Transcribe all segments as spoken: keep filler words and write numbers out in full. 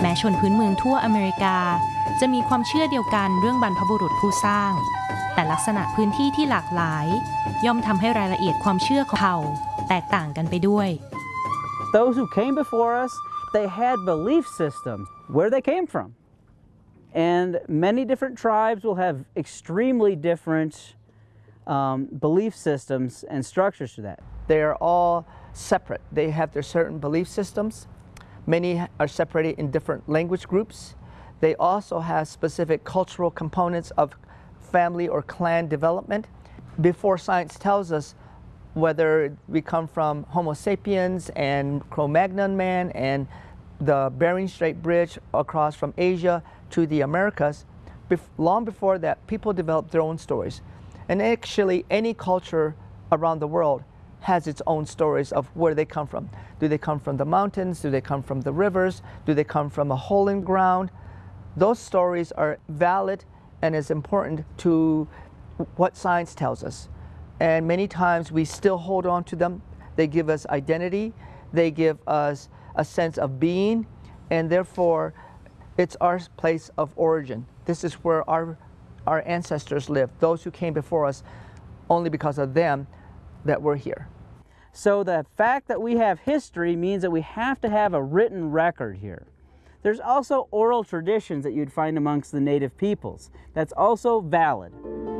แม้ชนพื้นเมืองทั่วอเมริกาจะมีความเชื่อเดียวกันเรื่องบรรพบุรุษผู้สร้างแต่ลักษณะพื้นที่ที่หลากหลายย่อมทำให้รายละเอียดความเชื่อของเผ่าแตกต่างกันไปด้วย Those who came before us, they had belief systems where they came from. And many different tribes will have extremely different um, belief systems and structures to that. They are all separate. They have their certain belief systems. Many are separated in different language groups. They also have specific cultural components of family or clan development. Before science tells us whether we come from Homo sapiens and Cro-Magnon man and the Bering Strait Bridge across from Asia to the Americas, long before that, people developed their own stories. And actually, any culture around the world has its own stories of where they come from. Do they come from the mountains? Do they come from the rivers? Do they come from a hole in ground? Those stories are valid and is important to what science tells us. And many times we still hold on to them. They give us identity. They give us a sense of being, and therefore it's our place of origin. This is where our, our ancestors lived, those who came before us, only because of them that we're here. So the fact that we have history means that we have to have a written record here. There's also oral traditions that you'd find amongst the native peoples. That's also valid.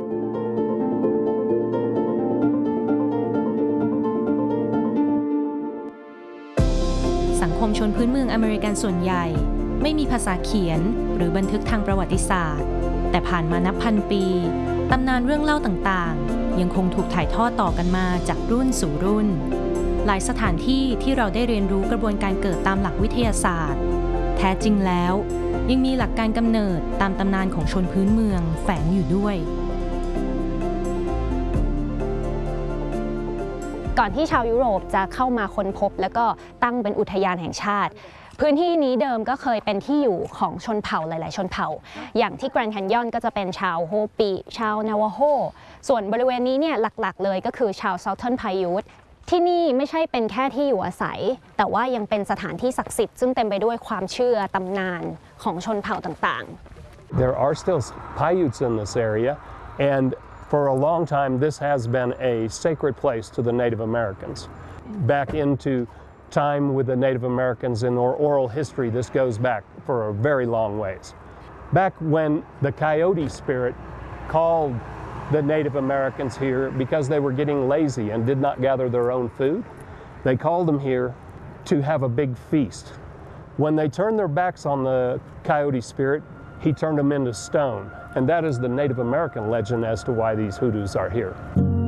สังคมชนพื้นเมืองอเมริกันส่วนใหญ่ไม่มีภาษาเขียนหรือบันทึกทางประวัติศาสตร์แต่ผ่านมานับพันปีตำนานเรื่องเล่าต่างๆยังคงถูกถ่ายทอดต่อกันมาจากรุ่นสู่รุ่นหลายสถานที่ที่เราได้เรียนรู้กระบวนการเกิดตามหลักวิทยาศาสตร์แท้จริงแล้วยังมีหลักการกำเนิดตามตำนานของชนพื้นเมืองแฝงอยู่ด้วยก่อนที่ชาวยุโรปจะเข้ามาค้นพบแล้วก็ตั้งเป็นอุทยานแห่งชาติพื้นที่นี้เดิมก็เคยเป็นที่อยู่ของชนเผ่าหลายๆชนเผ่าอย่างที่แกรนด์แคนยอนก็จะเป็นชาวโฮปีชาวนาวาโฮส่วนบริเวณนี้เนี่ยหลักๆเลยก็คือชาวเซาเทิร์นพายุทที่นี่ไม่ใช่เป็นแค่ที่อยู่อาศัยแต่ว่ายังเป็นสถานที่ศักดิ์สิทธิ์ซึ่งเต็มไปด้วยความเชื่อตำนานของชนเผ่าต่างๆ There are still Paiutes in this area and for a long time, this has been a sacred place to the Native Americans. Back into time with the Native Americans in our oral history, this goes back for a very long ways. Back when the Coyote spirit called the Native Americans here because they were getting lazy and did not gather their own food, they called them here to have a big feast. When they turned their backs on the Coyote spirit, he turned them into stone. And that is the Native American legend as to why these hoodoos are here.